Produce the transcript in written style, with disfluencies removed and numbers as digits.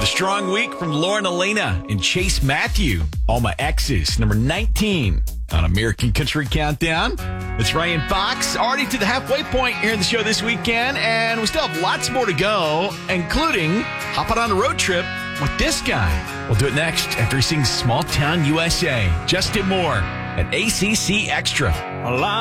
strong week from Lauren Elena and Chase Matthew. All My Exes, number 19 on American Country Countdown. It's Ryan Fox, already to the halfway point here in the show this weekend, and we still have lots more to go, including hopping on a road trip with this guy. We'll do it next after he sings Small Town USA. Justin Moore at ACC Extra.